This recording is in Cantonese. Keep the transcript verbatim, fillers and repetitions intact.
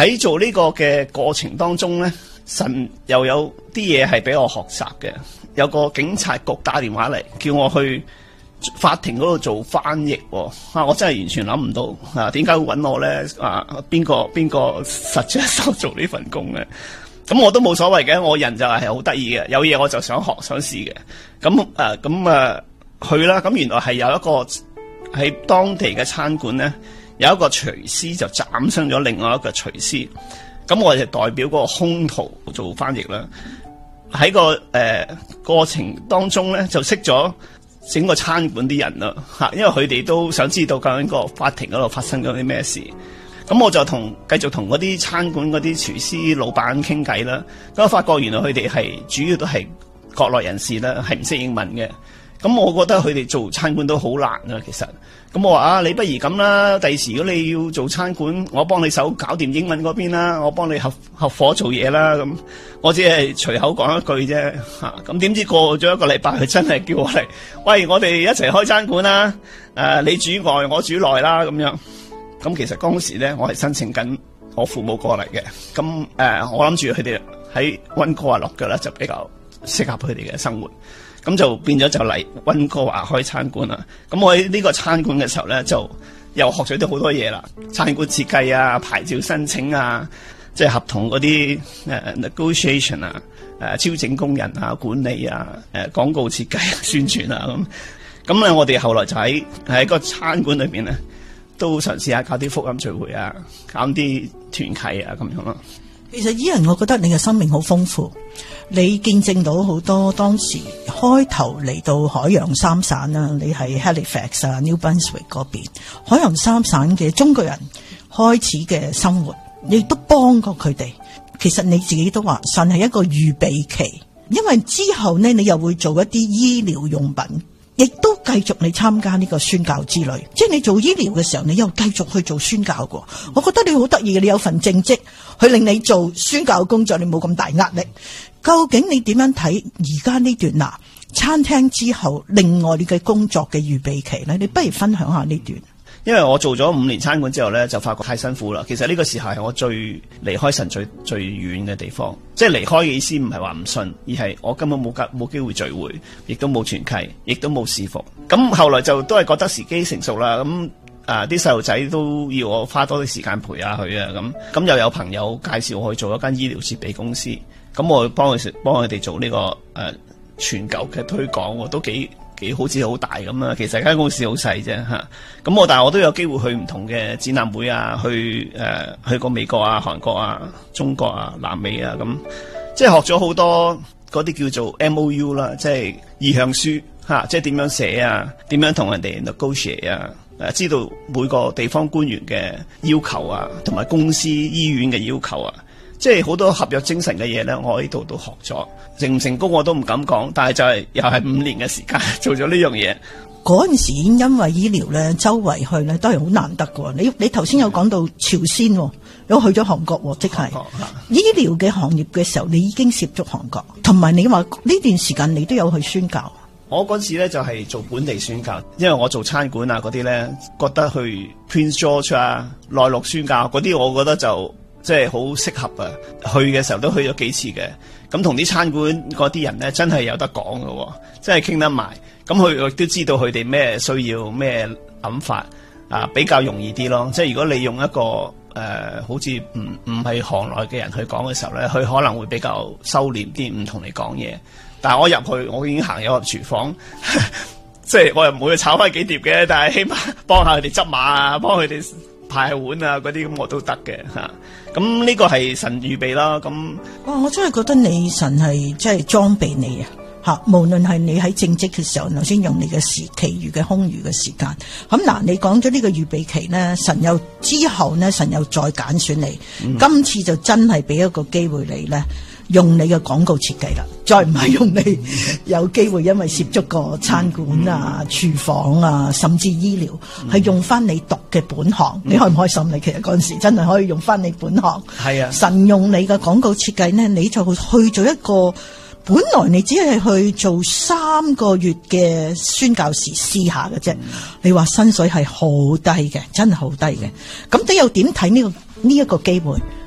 喺做呢個嘅過程當中咧，神又有啲嘢係俾我學習嘅。有個警察局打電話嚟，叫我去法庭嗰度做翻譯。啊，我真係完全諗唔到啊，點解會揾我咧？啊，邊個邊個實際手做呢份工咧？咁我都冇所謂嘅，我人就係好得意嘅，有嘢我就想學想試嘅。咁誒咁誒去啦。咁原來係有一個喺當地嘅餐館咧，有一個廚師就斬傷咗另外一個廚師。咁我就代表嗰個兇徒做翻譯啦。喺個誒、呃、過程當中咧，就識咗整個餐館啲人啦嚇，因為佢哋都想知道究竟個法庭嗰度發生咗啲咩事。咁我就同繼續同嗰啲餐館嗰啲廚師老闆傾偈啦。咁我發覺原來佢哋係主要都係國內人士啦，係唔識英文嘅。咁我覺得佢哋做餐館都好難啊，其實。咁我話啊，你不如咁啦，第時如果你要做餐館，我幫你手搞掂英文嗰邊啦，我幫你合合夥做嘢啦。咁我只係隨口講一句啫嚇。咁點知過咗一個禮拜，佢真係叫我嚟，喂，我哋一齊開餐館啦。誒、啊，你煮外，我煮內啦，咁樣。咁其實當時咧，我係申請緊我父母過嚟嘅。咁誒、呃，我諗住佢哋喺溫哥華落腳咧，就比較適合佢哋嘅生活。咁就變咗就嚟溫哥華開餐館啦。咁我喺呢個餐館嘅時候咧，就又學咗啲好多嘢啦。餐館設計啊、牌照申請啊、即係合同嗰啲誒 negotiation 啊、誒招整工人啊、管理啊、誒廣告設計、宣傳啊咁。咁咧，我哋後來就喺喺個餐館裏邊咧，都嘗試下搞啲福音聚會啊，搞啲團契啊咁樣咯。 其實Ian，我覺得你嘅生命好豐富，你見證到好多當時開頭嚟到海洋三省啦，你係 Halifax 啊、New Brunswick 嗰邊海洋三省嘅中國人開始嘅生活，你亦都幫過佢哋。其實你自己都話神係一個預備期，因為之後呢，你又會做一啲醫療用品。亦都繼續你參加呢個宣教之旅，即係你做醫療嘅時候，你又繼續去做宣教嘅。我覺得你好得意嘅，你有份正職去令你做宣教工作，你冇咁大壓力。究竟你點樣睇而家呢段嗱餐廳之後，另外你嘅工作嘅預備期呢？你不如分享下呢段。 因為我做咗五年餐館之後咧，就發覺太辛苦啦。其實呢個時候係我最離開神最最遠嘅地方。即係離開嘅意思唔係話唔信，而係我根本冇機冇機會聚會，亦都冇傳契，亦都冇侍奉。咁後來就都係覺得時機成熟啦。咁啊啲細路仔都要我花多啲時間陪下佢啊。咁咁又有朋友介紹我去做一間醫療設備公司。咁我幫佢幫佢哋做呢、這個誒、呃、全球嘅推廣，都幾。幾好似好大咁啊！其實間公司好細啫嚇。咁我但係我都有機會去唔同嘅展覽會啊，去誒、呃、去過美國啊、韓國啊、中國啊、南美啊咁，即係學咗好多嗰啲叫做 M O U 啦，即係意向書嚇、啊，即係點樣寫啊，點樣同人哋 negotiate 啊，誒知道每個地方官員嘅要求啊，同埋公司醫院嘅要求啊。即係好多合約精神嘅嘢咧，我喺度都學咗，成唔成功我都唔敢講，但係就係、是、又係五年嘅時間做咗呢樣嘢。 嗰陣時因為醫療咧，周圍去咧都係好難得嘅。你你頭先有講到朝鮮，有去咗韓國，即係醫療嘅行業嘅時候，你已經涉足韓國，同埋你話呢段時間你都有去宣教。 我嗰時咧就係、是、做本地宣教，因為我做餐館啊嗰啲咧，覺得去 Prince George 啊、內陸宣教嗰啲，我覺得就。即係好適合啊！去嘅時候都去咗幾次嘅，咁同啲餐館嗰啲人咧真係有得講嘅，真係傾得埋。咁佢亦都知道佢哋咩需要、咩諗法啊，比較容易啲咯。即係如果你用一個誒、呃，好似唔唔係行內嘅人去講嘅時候咧，佢可能會比較收斂啲，唔同你講嘢。但係我入去，我已經行咗入廚房，即係我又唔會炒翻幾碟嘅，但係起碼幫下佢哋執馬啊，幫佢哋派碗啊嗰啲咁我都得嘅嚇，咁呢個係神預備啦。咁哇，我真係覺得你神係真係裝備你啊嚇！無論係你喺正職嘅時候，頭先用你嘅時，其餘嘅空餘嘅時間。咁嗱，你講咗呢個預備期呢，神又之後呢，神又再揀選你，嗯、今次就真係俾一個機會你呢，用你嘅廣告設計啦，再唔係用你有機會因為涉足個餐館啊、嗯、廚房啊，甚至醫療，係、嗯、用翻你讀嘅本行，嗯、你開唔開心？你其實嗰陣時真係可以用翻你本行。係啊，神用你嘅廣告設計呢，你就去咗一個本來你只係去做三個月嘅宣教士試下嘅啫。嗯、你話薪水係好低嘅，真係好低嘅。咁你又點睇呢個呢一個機會？